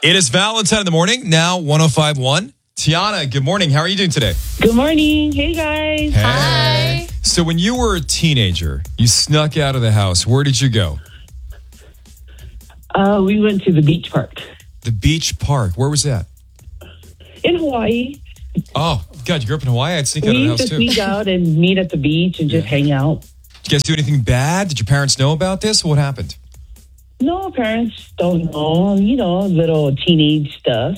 It is Valentine in the morning, now 105.1. Tiana, good morning. How are you doing today? Good morning. Hey, guys. Hey. Hi. So when you were a teenager, you snuck out of the house. Where did you go? We went to the beach park The beach park. Where was that? in Hawaii. Oh, God, you grew up in Hawaii? I'd sneak out of We the used house to too. sneak out and meet at the beach and just hang out. Did you guys do anything bad? Did your parents know about this? What happened? No, parents don't know, little teenage stuff.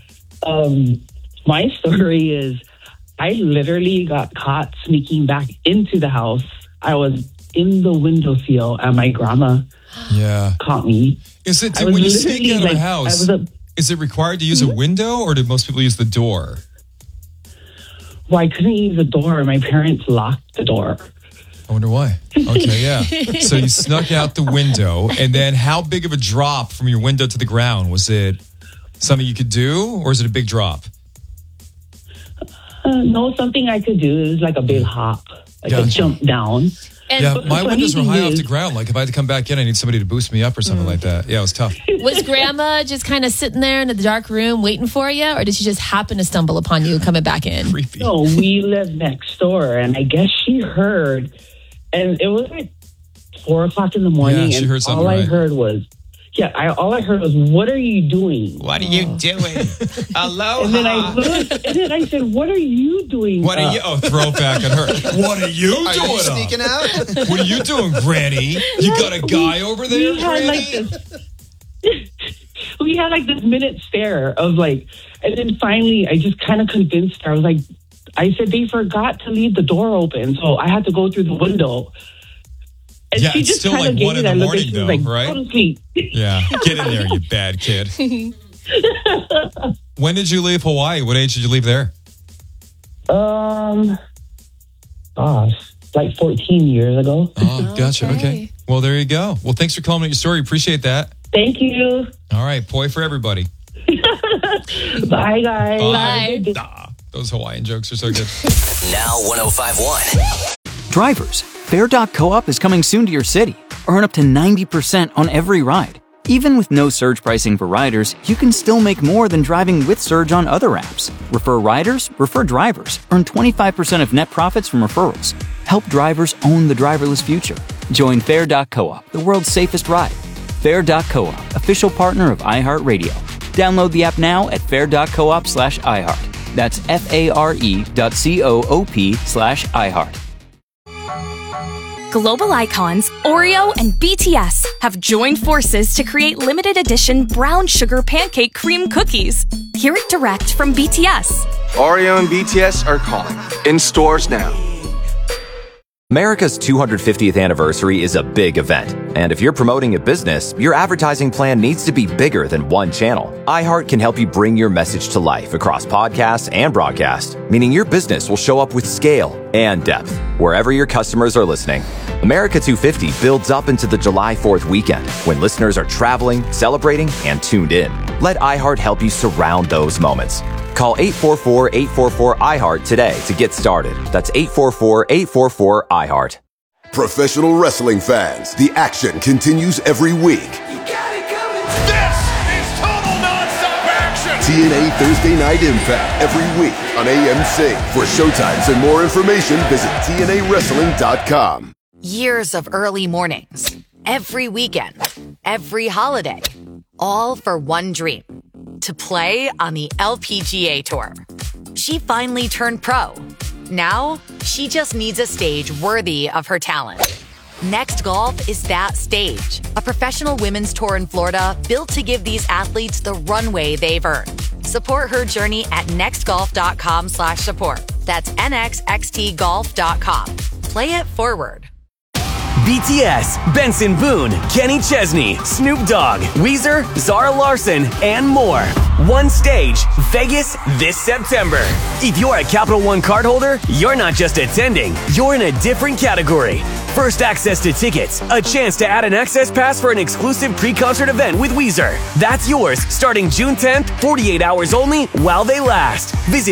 My story is I literally got caught sneaking back into the house. I was in the windowsill and my grandma Yeah. caught me. Is it, I was when you sneak literally, out of a like, house, is it required to use a window or did most people use the door? Well, I couldn't use the door. My parents locked the door. I wonder why. Okay, yeah. So you snuck out the window, and then how big of a drop from your window to the ground? Was it something you could do, or is it a big drop? No, something I could do. It was like a big hop, like a Gotcha. jump down. And Yeah, But the my funny windows were thing high off is- the ground. Like if I had to come back in, I need somebody to boost me up or something like that. Yeah, it was tough. was Grandma just kind of sitting there in the dark room waiting for you, or did she just happen to stumble upon you coming back in? Creepy. No, we lived next door, and I guess she heard, and it was like 4 o'clock in the morning. Yeah, she and heard something, all I right? heard was, all I heard was, "What are you doing?" What are you doing? Aloha. And then I looked, and then I said, "What are you doing?" What are you? Oh, throw it back at her. What are you Are doing? you sneaking out? What are you doing, Granny? You got a guy over there, We had like Granny? this. We had like this minute stare of like, and then finally, I just kind of convinced her. I was like, I said they forgot to leave the door open, so I had to go through the window. And Yeah, she it's just still kind like of gave 1 me in that the look, and morning, she though, was like, right? "Go to sleep." Yeah, get in there, you bad kid. When did you leave Hawaii? What age did you leave there? Like 14 years ago. Oh, gotcha. Okay. Okay. Well, there you go. Well, thanks for calling me your story. Appreciate that. Thank you. All right. Poi for everybody. Bye, guys. Bye. Ah, those Hawaiian jokes are so good. Now 105.1. Drivers, Fare.coop is coming soon to your city. Earn up to 90% on every ride. Even with no surge pricing for riders, you can still make more than driving with Surge on other apps. Refer riders, refer drivers. Earn 25% of net profits from referrals. Help drivers own the driverless future. Join Fare.coop, the world's safest ride. Fare.coop, official partner of iHeartRadio. Download the app now at fare.coop/iHeart. That's FARE.coop/iHeart. Global icons Oreo and BTS have joined forces to create limited edition brown sugar pancake cream cookies. Hear it direct from BTS. Oreo and BTS are calling. In stores now. America's 250th anniversary is a big event, and if you're promoting a business, your advertising plan needs to be bigger than one channel. iHeart can help you bring your message to life across podcasts and broadcast, meaning your business will show up with scale and depth wherever your customers are listening. America 250 builds up into the July 4th weekend when listeners are traveling, celebrating, and tuned in. Let iHeart help you surround those moments. Call 844-844-iHeart today to get started. That's 844-844-iHeart. Professional wrestling fans, the action continues every week. This is total nonstop action. TNA Thursday Night Impact every week on AMC. For showtimes and more information, visit TNAWrestling.com. Years of early mornings, every weekend, every holiday, all for one dream, to play on the LPGA Tour. She finally turned pro. Now, she just needs a stage worthy of her talent. Next Golf is that stage, a professional women's tour in Florida built to give these athletes the runway they've earned. Support her journey at nextgolf.com/support. That's nxxtgolf.com. Play it forward. BTS, Benson Boone, Kenny Chesney, Snoop Dogg, Weezer, Zara Larson, and more. One stage, Vegas this September. If you're a Capital One cardholder, you're not just attending, you're in a different category. First access to tickets, a chance to add an access pass for an exclusive pre-concert event with Weezer. That's yours starting June 10th, 48 hours only while they last. Visit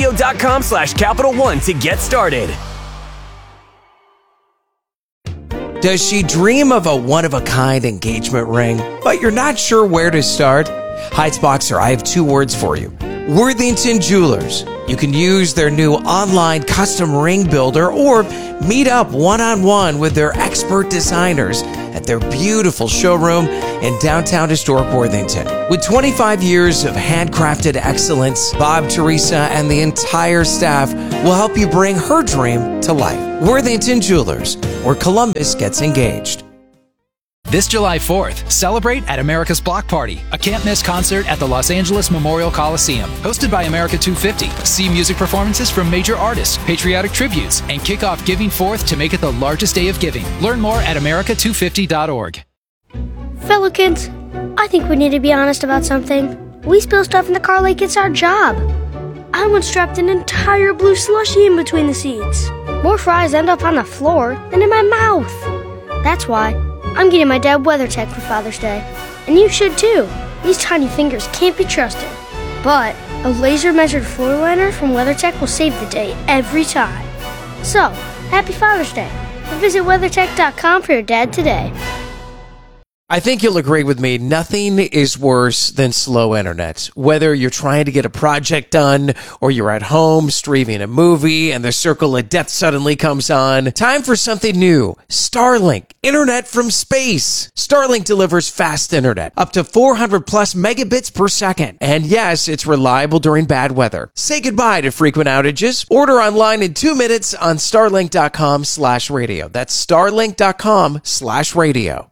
iHeartRadio.com/Capital One to get started. Does she dream of a one-of-a-kind engagement ring, but you're not sure where to start? Heights Boxer, I have 2 words for you. Worthington Jewelers. You can use their new online custom ring builder or meet up one-on-one with their expert designers at their beautiful showroom in downtown historic Worthington. With 25 years of handcrafted excellence, Bob, Teresa, and the entire staff will help you bring her dream to life. Worthington Jewelers, where Columbus gets engaged. This July 4th, celebrate at America's Block Party, a can't-miss concert at the Los Angeles Memorial Coliseum. Hosted by America 250, see music performances from major artists, patriotic tributes, and kick off Giving 4th to make it the largest day of giving. Learn more at america250.org. Fellow kids, I think we need to be honest about something. We spill stuff in the car like it's our job. I once dropped an entire blue slushie in between the seats. More fries end up on the floor than in my mouth. That's why I'm getting my dad WeatherTech for Father's Day. And you should too. These tiny fingers can't be trusted. But a laser-measured floor liner from WeatherTech will save the day every time. So, happy Father's Day. And visit WeatherTech.com for your dad today. I think you'll agree with me, nothing is worse than slow internet. Whether you're trying to get a project done or you're at home streaming a movie and the circle of death suddenly comes on, time for something new. Starlink, internet from space. Starlink delivers fast internet, up to 400 plus megabits per second. And yes, it's reliable during bad weather. Say goodbye to frequent outages. Order online in 2 minutes on starlink.com/radio. That's starlink.com/radio.